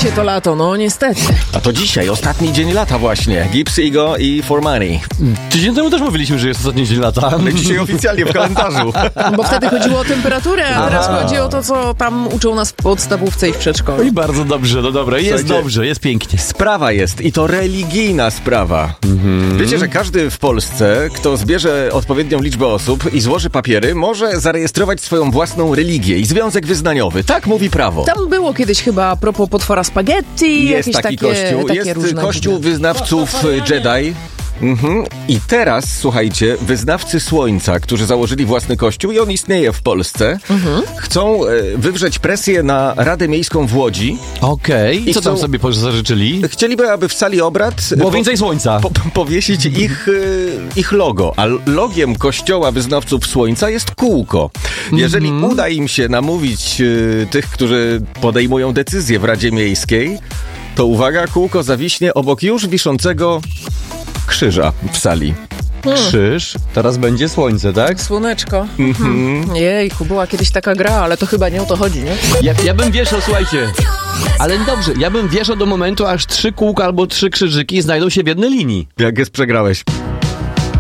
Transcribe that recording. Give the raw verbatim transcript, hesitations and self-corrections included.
się to lato, no niestety. A to dzisiaj, ostatni dzień lata właśnie. Gibbs, Igo i For Money. Tydzień temu też mówiliśmy, że jest ostatni dzień lata. Ale dzisiaj oficjalnie w kalendarzu. Bo wtedy chodziło o temperaturę, a teraz chodzi o to, co tam uczą nas w podstawówce i w przedszkolu. I bardzo dobrze, no dobra, jest Słuchajcie, dobrze, jest pięknie. Sprawa jest i to religijna sprawa. Mhm. Wiecie, że każdy w Polsce, kto zbierze odpowiednią liczbę osób i złoży papiery, może zarejestrować swoją własną religię i związek wyznaniowy. Tak mówi prawo. Tam było kiedyś chyba a propos potwora spaghetti, Jest jakieś taki takie, kościół, takie jest różne kościół dziwne. wyznawców Jedi. Mhm. I teraz, słuchajcie, wyznawcy Słońca, którzy założyli własny kościół i on istnieje w Polsce, mhm. chcą e, wywrzeć presję na Radę Miejską w Łodzi. Okej, okay. Co chcą... tam sobie zażyczyli? Chcieliby, aby w sali obrad było po... więcej słońca. Po, powiesić ich, e, ich logo, a logiem kościoła wyznawców Słońca jest kółko. Jeżeli mm-hmm. uda im się namówić e, tych, którzy podejmują decyzje w Radzie Miejskiej, to uwaga, kółko zawiśnie obok już wiszącego krzyża w sali. Krzyż, teraz będzie słońce, tak? Słoneczko. Mhm. Jejku, była kiedyś taka gra, ale to chyba nie o to chodzi, nie? Ja, ja bym wieszał, słuchajcie, ale dobrze, ja bym wieszał do momentu, aż trzy kółka albo trzy krzyżyki znajdą się w jednej linii. Jak jest, przegrałeś.